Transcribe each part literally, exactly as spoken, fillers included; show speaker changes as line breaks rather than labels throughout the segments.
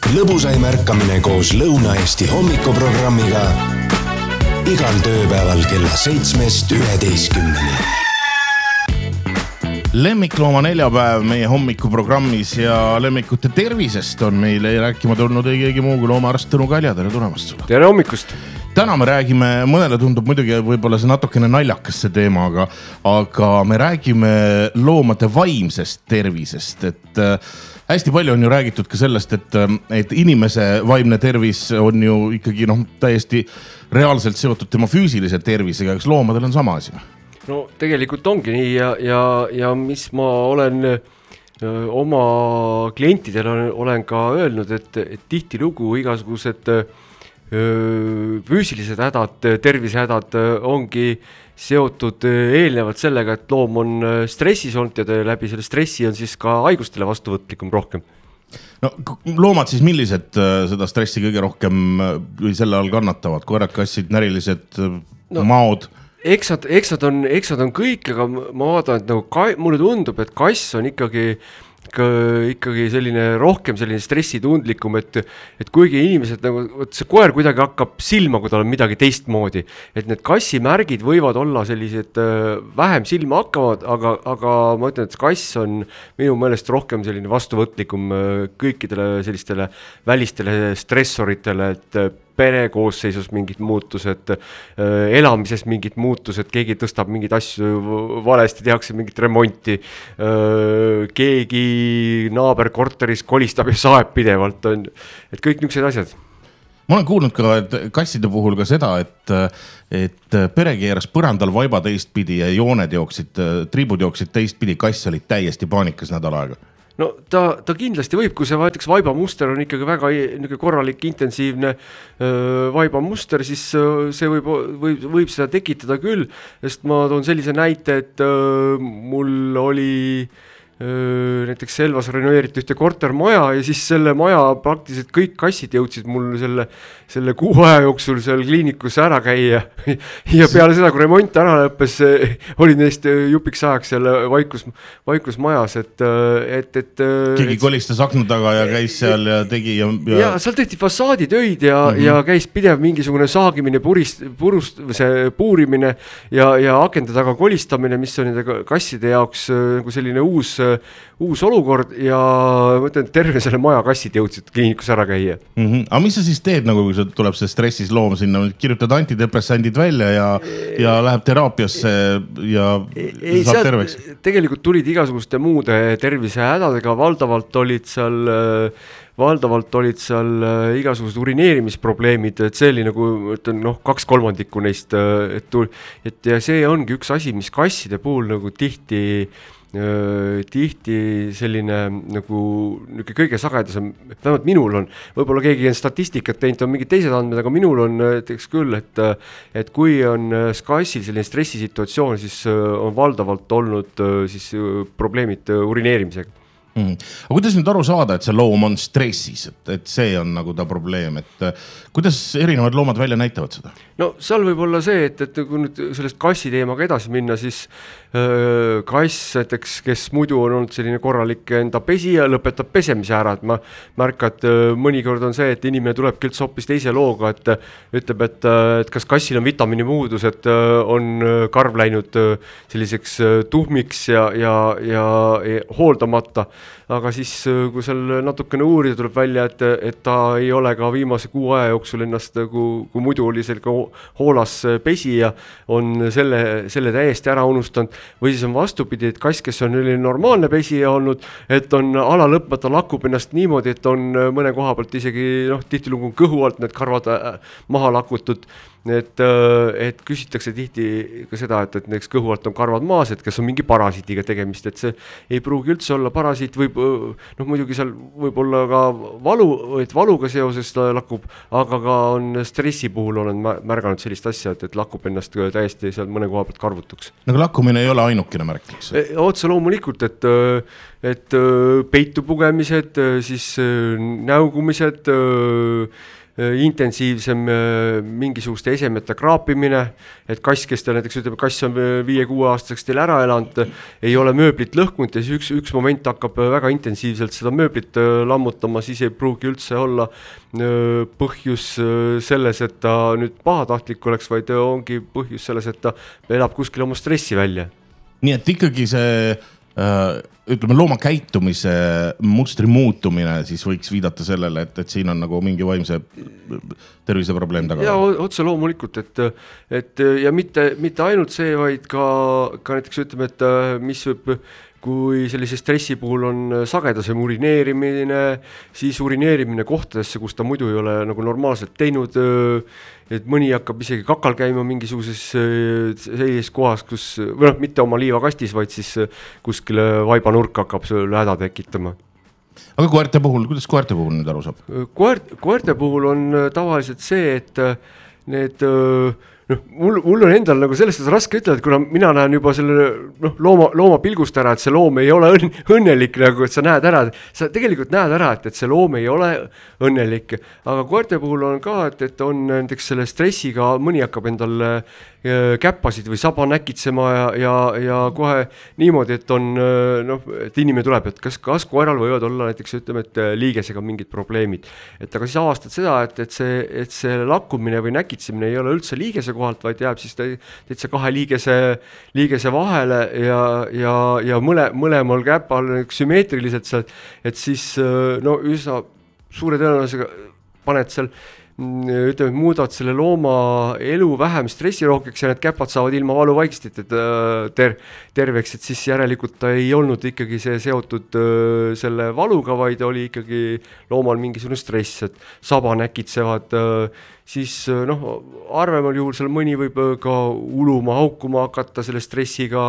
lõbusaim ärkamine koos Lõuna-Eesti hommikuprogrammiga igal tööpäeval kella seitsmest üheteistkümneni.
Lemmiklooma neljapäev meie hommikuprogrammis ja lemmikute tervisest on meile rääkima tulnud ei keegi muu kui loomaarst Tõnu Kalja. Tere tulemast sulle.
Tere hommikust.
Täna me räägime, mõnele tundub muidugi võib-olla see natukene naljakas see teema, aga, aga me räägime loomade vaimsest tervisest. Et äh, hästi palju on ju räägitud ka sellest, et, et inimese vaimne tervis on ju ikkagi noh, täiesti reaalselt seotud tema füüsilise tervisega, eks loomadel on sama asi.
No tegelikult ongi nii ja, ja, ja mis ma olen öö, oma klientidele olen, olen ka öelnud, et, et tihti lugu igasugused öö, füüsilised hädad, tervisehädad ongi seotud eelnevalt sellega, et loom on stressis olnud ja läbi selle stressi on siis ka haigustele vastuvõtlikum rohkem.
No loomad siis millised seda stressi kõige rohkem või selle all kannatavad? Koerad, kassid, närilised, no, maod?
Eks nad, eks nad on, eks nad on kõik, aga ma vaatan, et nagu ka, mulle tundub, et kass on ikkagi ikkagi selline rohkem selline stressitundlikum, et, et kuigi inimesed nagu, see koer kuidagi hakkab silma, kui tal on midagi teistmoodi, et need kassimärgid võivad olla sellised vähem silma hakkavad, aga, aga ma ütlen, et kass on minu meelest rohkem selline vastuvõtlikum kõikidele sellistele välistele stressoritele, et pere koosseisus mingid muutused, elamises mingid muutused, keegi tõstab mingid asju valesti, tehakse mingit remonti, keegi naaber korteris kolistab ja saeb pidevalt, on, et kõik niisugused asjad.
Ma olen kuulnud ka et kasside puhul ka seda, et, et pere keeras põrandal vaiba teistpidi ja jooned jooksid, tribud jooksid teistpidi, kass oli täiesti paanikas nädal aega.
No ta, ta kindlasti võib, kui see vaataks vaibamuster on ikkagi väga korralik, intensiivne öö, vaibamuster, siis öö, see võib, võib, võib seda tekitada küll, sest ma toon sellise näite, et öö, mul oli öö, näiteks Selvas renoveeriti ühte kortermaja ja siis selle maja praktiliselt kõik kassid jõudsid mul selle, selle kuu aja jooksul seal kliinikus ära käia ja peale seda, kui remont ära lõppes, oli neist jupiks ajaks selle vaikus, vaikus majas, et, et, et
keegi et, kolistas akna taga ja käis seal ja tegi ja,
ja... ja seal tehti fassaaditöid ja, mm-hmm. ja käis pidev mingisugune saagimine, purist, purust, see puurimine ja, ja akende taga kolistamine, mis on nende kasside jaoks nagu selline uus, uus olukord ja mõtlen, terve selle maja kassid jõudsid kliinikus ära käia.
Mm-hmm. Aga mis sa siis teed, nagu kui tuleb see stressis loom sinna, kirjutad antidepressandid välja ja, ja läheb teraapiasse ja ei, saab terveks?
Tegelikult tulid igasuguste muude tervisehädadega, valdavalt olid seal, valdavalt olid seal igasugused urineerimisprobleemid, et see oli nagu, ütlen, noh, kaks kolmandikku neist, et, tul, et ja see ongi üks asi, mis kasside puhul nagu tihti tihti selline nagu kõige sagedasem, vähemalt minul on, võib-olla keegi on statistikat teinud, on mingid teised andmed, aga minul on teeks küll, et, et kui on kassil selline stressisituatsioon, siis on valdavalt olnud siis probleemid urineerimisega.
Mm. Aga kuidas nüüd aru saada, et see loom on stressis, et, et see on nagu ta probleem, et kuidas erinevad loomad välja näitavad seda?
No seal võib olla see, et, et kui nüüd sellest kassi teemaga edasi minna, siis öö, kass näiteks, kes muidu on olnud selline korralik enda pesi ja lõpetab pesemise ära, et ma märkan, et öö, mõnikord on see, et inimene tulebki üldse hoopis teise looga, et ütleb, et, et kas kassil on vitamiini puudus, et öö, on karv läinud öö, selliseks öö, tuhmiks ja, ja, ja, ja hooldamata. Aga siis, kui seal natukene uurida, tuleb välja, et, et ta ei ole ka viimase kuu aja jooksul ennast, kui, kui muidu oli sellega hoolas pesi ja on selle, selle täiesti ära unustanud. Või siis on vastupidi, et kass, kes on normaalne pesija olnud, et on ala lõpmata lakub ennast niimoodi, et on mõne koha pealt isegi noh, tihtilugu kõhu alt need karvad maha lakutud. Et, et küsitakse tihti ka seda, et, et näiteks kõhu alt on karvad maas, et kas on mingi parasiitiga tegemist, et see ei pruugi üldse olla parasiit, võib, noh muidugi seal võib olla ka valu, et valuga seoses ta lakub, aga ka on stressi puhul olen märganud sellist asja, et, et lakub ennast täiesti seal mõne koha pealt karvutuks.
Nagu lakkumine ei ole ainukene märk, eks?
Otse loomulikult, et, et peitu pugemised, siis näugumised, intensiivsem mingisuguste esemete kraapimine, et kass, kes ta näiteks ütleb, kass on viie-kuue aastaseks teil ära elanud, ei ole mööblit lõhkunud ja siis üks, üks moment hakkab väga intensiivselt seda mööblit lammutama, siis ei pruugi üldse olla põhjus selles, et ta nüüd pahatahtlik oleks, vaid ongi põhjus selles, et ta elab kuskil oma stressi välja.
Nii et ikkagi see ütleme looma käitumise mustri muutumine siis võiks viidata sellele, et, et siin on nagu mingi vaimse tervise probleem taga.
Ja otse loomulikult, et, et ja mitte, mitte ainult see, vaid ka, ka näiteks ütleme, et mis võib, kui sellise stressi puhul on sagedasem urineerimine, siis urineerimine kohtadesse, kus ta muidu ei ole nagu normaalselt teinud, et mõni hakkab isegi kakal käima mingisuguses sellises kohas, kus, või noh, mitte oma liivakastis, vaid siis kuskile vaibanurk hakkab selle häda tekitama.
Aga koerte puhul, kuidas koerte puhul nüüd aru saab?
Koert, koerte puhul on tavaliselt see, et need noh, mul, mul on endal nagu sellest raske ütelda, et kuna mina näen juba selle noh, looma, looma pilgust ära, et see loom ei ole õn, õnnelik, nagu et sa näed ära, sa tegelikult näed ära, et, et see loom ei ole õnnelik, aga koerte puhul on ka, et, et on näiteks selle stressiga, mõni hakkab endal käppasid või saba näkitsema ja, ja, ja kohe niimoodi, et on noh, et inimene tuleb, et kas, kas koeral võivad olla näiteks ütleme, et liigesega mingid probleemid, et aga siis avastad seda, et, et see, et see lakkumine või näkitsemine ei ole üldse liigese kohalt, vaid jääb siis täitsa kahe liigese, liigese vahele ja, ja, ja mõle, mõlemal käpal sümmeetriliselt seal, et siis no üsna suure tõenäosusega paned seal ütleme, muudad selle looma elu vähem stressirohkeks ja need käpad saavad ilma valuvaigistid ter, terveks, et siis järelikult ta ei olnud ikkagi see seotud selle valuga, vaid oli ikkagi loomal mingisugune stress, et saba näkitsevad, siis noh, arvemal juhul seal mõni võib ka uluma, haukuma hakata selle stressiga,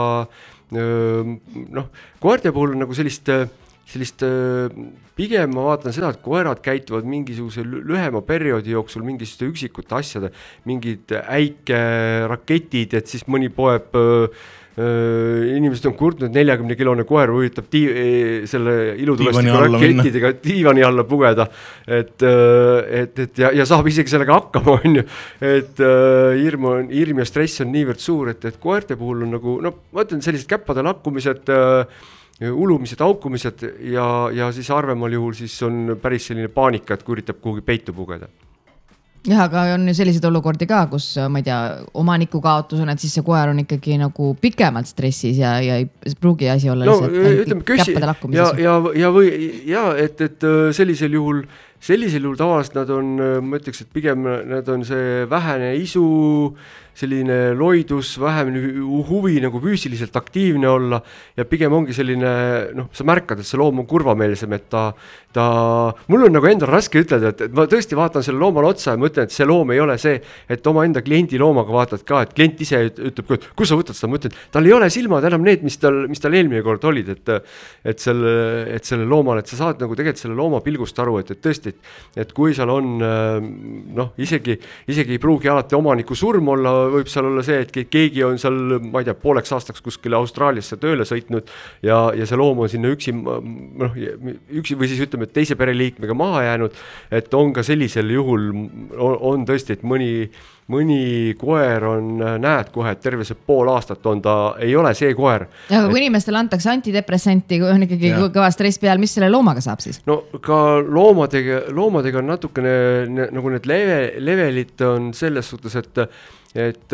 noh, koerte puhul nagu sellist sellist pigem ma vaatan seda, et koerad käituvad mingisuguse lühema perioodi jooksul mingisuguste üksikute asjade, mingid äike raketid, et siis mõni poeb, inimesed on kurtnud, neljakümne kilone koer võitab tii, selle ilutulestiga raketidega diivani alla pugeda, et, et, et ja, ja saab isegi sellega hakkama, on ju, et hirm, on, hirm ja stress on niivõrd suur, et, et koerte puhul on nagu, no ma ütlen, sellised käppade lakkumised, ulumised, haukumised ja, ja siis arvemal juhul siis on päris selline paanika, et kui üritab kuhugi peitu pugeda.
Jah, aga on sellised olukordi ka, kus ma ei tea, omaniku kaotus on, et siis see koer on ikkagi nagu pikemalt stressis ja, ja ei pruugi asi olla
no,
lihtsalt
ütleme, kösi,
käppade lakkumises.
Ja, ja, ja, või, ja et, et sellisel juhul sellisel juhul tavaliselt nad on, ma ütleks, et pigem nad on see vähene isu, selline loidus, vähem huvi nagu füüsiliselt aktiivne olla ja pigem ongi selline, noh, sa märkad, et see loom on kurvameelsem, et ta, ta, mul on nagu endal raske ütelda, et, et ma tõesti vaatan selle loomale otsa ja ma ütlen, et see loom ei ole see, et oma enda kliendi loomaga vaatad ka, et klient ise ütleb, et kus sa võtad seda, ma ütlen, tal ei ole silmad enam need, mis tal, mis tal eelmine kord olid, et, et selle, et selle loomale, et sa saad nagu tegelikult selle looma pilgust aru, et, et tõesti, et, et kui seal on, noh, isegi, isegi ei pruugi alati omaniku surm olla, võib seal olla see, et keegi on seal, ma ei tea, pooleks aastaks kuskile Austraaliasse tööle sõitnud ja, ja see loom on sinna üksi, noh, üksi või siis ütleme, et teise pereliikmega maha jäänud, et on ka sellisel juhul, on, on tõesti, et mõni, mõni koer on, näed kohe, et terve see pool aastat on ta, ei ole see koer.
Ja kui et, inimestele antakse antidepressanti, kui on ikkagi ja. kõva stress peal, mis selle loomaga saab siis?
No ka loomadega, loomadega on natukene nagu need leve, levelid on selles suhtes, et et,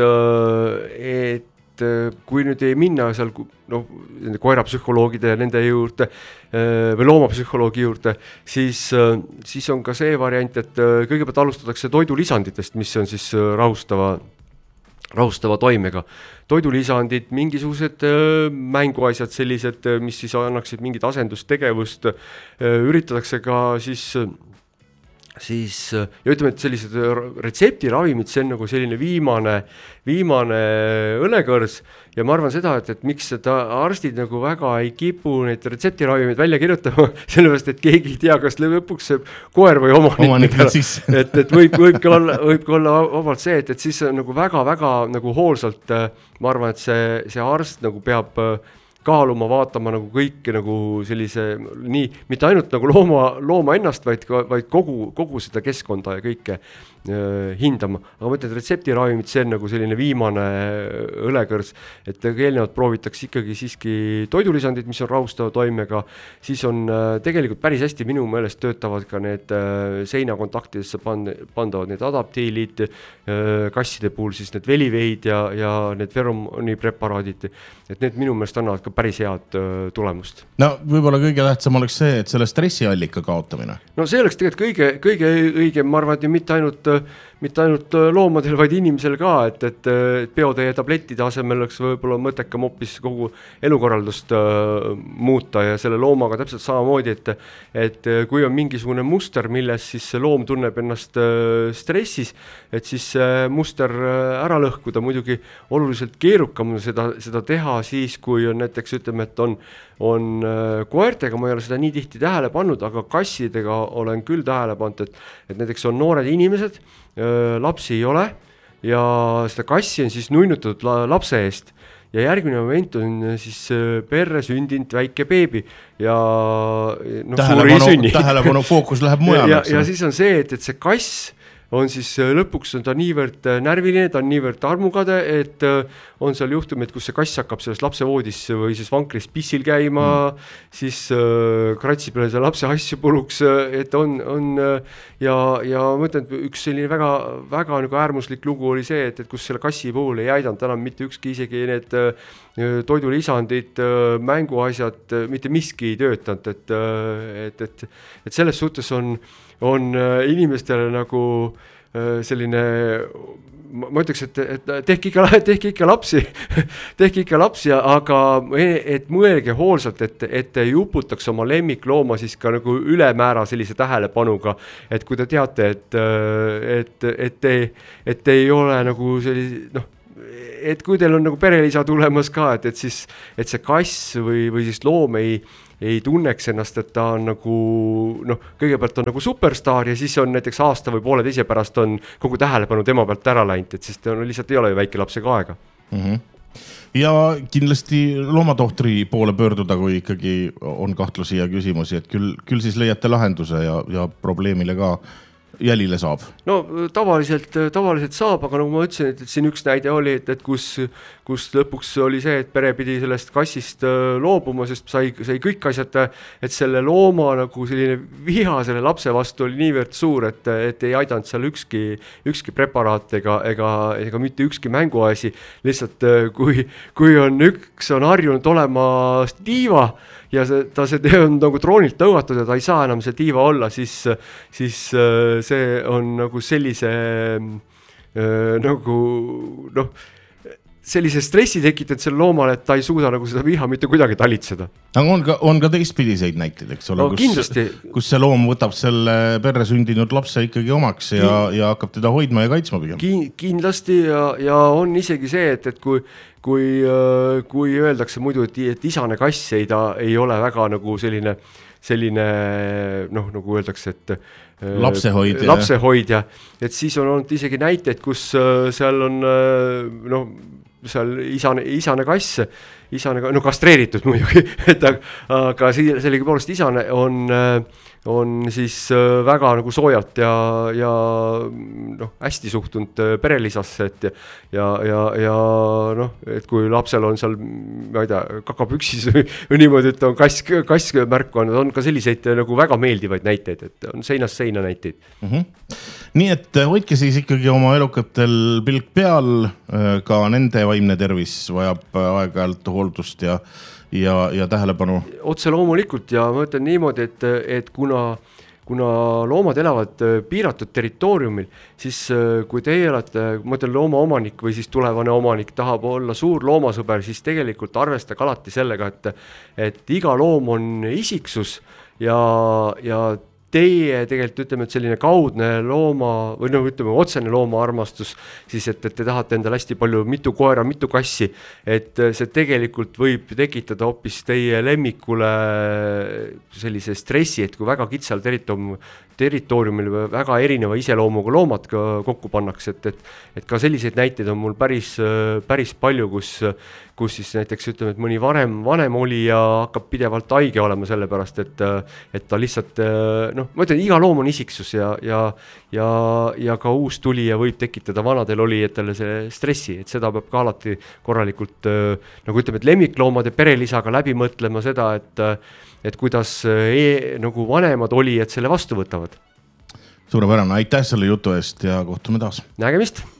et kui nüüd ei minna seal no, koerapsühholoogide ja nende juurde või loomapsühholoogi juurde, siis, siis on ka see variant, et kõigepealt alustatakse toidulisanditest, mis on siis rahustava, rahustava toimega. Toidulisandid, mingisugused mänguasjad sellised, mis siis annaksid mingit asendustegevust, üritatakse ka siis siis ja ütleme, et sellised retseptiravimid, see on nagu selline viimane, viimane õlekõrs ja ma arvan seda, et, et miks seda arstid nagu väga ei kipu neid retseptiravimid välja kirjutama, sellepärast, et keegi ei tea, kas lõpuks see koer või omanik,
omanik
et, et võib, võibki olla, võibki olla vabalt see, et, et siis nagu väga-väga nagu hoolsalt, ma arvan, et see, see arst nagu peab kaaluma, vaatama nagu kõike nagu sellise, nii, mitte ainult nagu looma, looma ennast, vaid, vaid kogu, kogu seda keskkonda ja kõike äh, hindama. Aga ma ütlen, et retseptiravimid, see on nagu selline viimane õlekõrs, et eelnevalt proovitakse ikkagi siiski toidulisandid, mis on rahustava toimega, siis on äh, tegelikult päris hästi minu meelest töötavad ka need äh, seinakontaktidesse pand, pandavad need adaptiilid, äh, kasside puhul siis need veliveid ja, ja need feromonipreparaadid, et need minu meelest annavad ka päris head äh, tulemust.
No võib-olla kõige tähtsam oleks see, et selle stressiallika kaotamine.
No see oleks tegelikult kõige, kõige õigem, ma arvan, et mitte ainult mitte ainult loomadel, vaid inimesel ka, et, et, et peotäie tablettide asemel oleks võib-olla mõttekam hoopis kogu elukorraldust äh, muuta ja selle loomaga täpselt samamoodi, et, et kui on mingisugune muster, milles siis see loom tunneb ennast äh, stressis, et siis äh, muster ära lõhkuda, muidugi oluliselt keerukam seda, seda teha siis, kui on näiteks, ütleme, et on, on äh, koertega, ma ei ole seda nii tihti tähele pannud, aga kassidega olen küll tähele pannud, et, et näiteks on noored inimesed, lapsi ei ole ja seda kassi on siis nunnutatud lapse eest ja järgmine moment on siis perre sündinud väike beebi ja no,
tähelepanu, tähelepanu fookus läheb mujale.
Ja, ja, ja siis on see, et, et see kass on siis lõpuks on ta niivõrd närviline, ta on niivõrd armukade, et on seal juhtumid, kus see kass hakkab sellest lapsevoodis või siis vankris pissil käima, mm. siis äh, kratsib üle selle lapse asju puluks, et on, on ja, ja ma mõtlen, et üks selline väga, väga nagu äärmuslik lugu oli see, et, et kus selle kassi puhul ei aidanud enam mitte ükski, isegi need äh, toidulisandid, äh, mänguasjad, äh, mitte miski ei töötanud, et, äh, et, et, et selles suhtes on on inimestele nagu selline, ma ütleks, et, et tehke ikka, tehke ikka lapsi, tehke ikka lapsi, aga et mõelge hoolsalt, et, et ei uputaks oma lemmiklooma siis ka nagu ülemäära sellise tähelepanuga, et kui te teate, et, et, et, ei, et ei ole nagu sellise, noh, et kui teil on nagu perelisa tulemas ka, et, et siis, et see kass või, või siis loom ei ei tunneks ennast, et ta on nagu, noh, kõigepealt on nagu superstaar ja siis on näiteks aasta või poole teise pärast on kogu tähelepanu tema pealt ära läinud, et siis ta no, lihtsalt ei ole ju väike lapsega aega.
Mm-hmm. Ja kindlasti loomatohtri poole pöörduda, kui ikkagi on kahtlusi ja küsimusi, et küll, küll siis leiate lahenduse ja, ja probleemile ka jälile saab. No
tavaliselt, tavaliselt saab, aga nagu ma ütlesin, et, et siin üks näide oli, et, et kus, kus lõpuks oli see, et pere pidi sellest kassist loobuma, sest sai, sai kõik asjad, et selle looma nagu selline viha selle lapse vastu oli niivõrd suur, et, et ei aidanud seal ükski, ükski preparaat ega, ega, ega mitte ükski mänguasi, lihtsalt kui, kui on üks on harjunud olema diiva ja see, ta see on nagu troonilt tõugatud ja ta ei saa enam see diiva olla, siis, siis see on nagu sellise äh, nagu noh, sellise stressi tekitanud selle loomale, et ta ei suuda nagu seda viha mitte kuidagi talitseda.
Aga on ka, on ka teistpidiseid näiteid, eks ole,
no,
kus, kus see loom võtab selle perre sündinud lapse ikkagi omaks ja, ja hakkab teda hoidma ja kaitsma pigem.
Kindlasti ja, ja on isegi see, et, et kui, kui, kui öeldakse muidu, et, et isane kass ei, ta ei ole väga nagu selline, selline noh, nagu öeldakse, et
lapsehoidja,
lapsehoidja, et siis on olnud isegi näiteid, kus seal on noh, seal isane, isane kass, isane, no kastreeritud muidugi, et aga sellegi poolest isane on, on siis väga nagu soojalt ja, ja noh, hästi suhtunud perelisasse, et ja, ja, ja noh, et kui lapsel on seal, ma ei tea, kakapüksis või, või niimoodi, et on kass, kass märku on, on ka selliseid nagu väga meeldivaid näiteid, et on seinast seina näiteid.
Mm-hmm. Nii et hoidke siis ikkagi oma elukatel pilk peal, ka nende vaimne tervis vajab aeg-ajalt hooldust ja, ja, ja tähelepanu.
Otse loomulikult ja ma ütlen niimoodi, et, et kuna, kuna loomad elavad piiratud territooriumil, siis kui teie olete, ma ütlen looma omanik või siis tulevane omanik tahab olla suur loomasõber, siis tegelikult arvestage alati sellega, et, et iga loom on isiksus ja, ja teie tegelikult ütleme, et selline kaudne looma või noh, ütleme otsene looma armastus, siis et, et te tahate endale hästi palju mitu koera, mitu kassi, et see tegelikult võib tekitada hoopis teie lemmikule sellise stressi, et kui väga kitsal territoorium, territooriumil väga erineva iseloomuga loomad ka kokku pannakse, et, et, et ka selliseid näiteid on mul päris, päris palju, kus, kus siis näiteks ütleme, et mõni vanem, vanem oli ja hakkab pidevalt haige olema sellepärast, et, et ta lihtsalt noh, ma ütlen, iga loom on isiksus ja, ja, ja, ja ka uus tulija võib tekitada vanadel olijatele see stressi, et seda peab ka alati korralikult nagu ütleme, et lemmikloomade perelisaga läbi mõtlema seda, et, et kuidas e, nagu vanemad olijad selle vastu võtavad.
Suurepärane, aitäh selle jutu eest ja kohtume taas.
Nägemist!